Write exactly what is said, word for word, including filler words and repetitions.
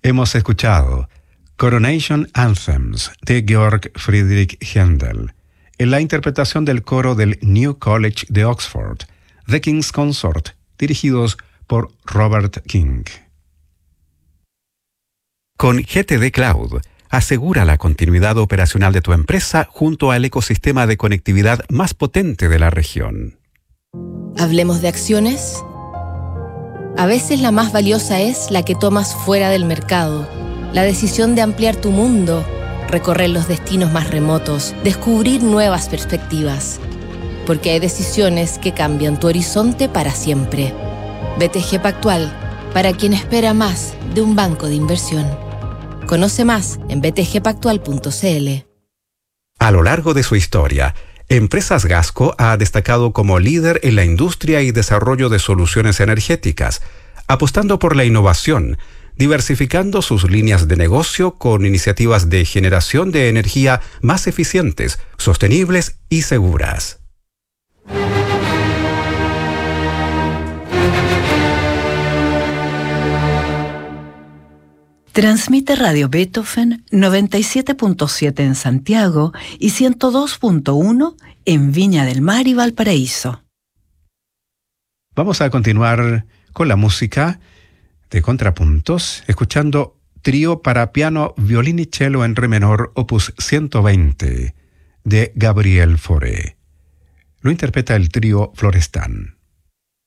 Hemos escuchado Coronation Anthems de Georg Friedrich Händel, en la interpretación del coro del New College de Oxford, The King's Consort, dirigidos por Robert King. Con G T D Cloud, asegura la continuidad operacional de tu empresa junto al ecosistema de conectividad más potente de la región. ¿Hablemos de acciones? A veces la más valiosa es la que tomas fuera del mercado. La decisión de ampliar tu mundo, recorrer los destinos más remotos, descubrir nuevas perspectivas. Porque hay decisiones que cambian tu horizonte para siempre. B T G Pactual, para quien espera más de un banco de inversión. Conoce más en b t g pactual punto c l. A lo largo de su historia, Empresas Gasco ha destacado como líder en la industria y desarrollo de soluciones energéticas, apostando por la innovación, diversificando sus líneas de negocio con iniciativas de generación de energía más eficientes, sostenibles y seguras. Transmite Radio Beethoven noventa y siete punto siete en Santiago y ciento dos punto uno en Viña del Mar y Valparaíso. Vamos a continuar con la música de contrapuntos, escuchando Trío para piano, violín y cello en re menor, opus ciento veinte, de Gabriel Fauré. Lo interpreta el trío Florestan.